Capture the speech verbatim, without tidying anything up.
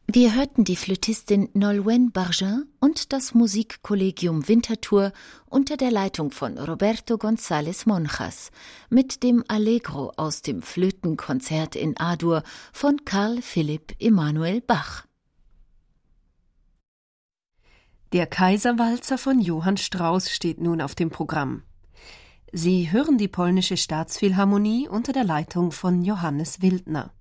Wir hörten die Flötistin Nolwenn Bargin und das Musikkollegium Winterthur unter der Leitung von Roberto González Monjas mit dem Allegro aus dem Flötenkonzert in A-Dur von Carl Philipp Emanuel Bach. Der Kaiserwalzer von Johann Strauss steht nun auf dem Programm. Sie hören die polnische Staatsphilharmonie unter der Leitung von Johannes Wildner.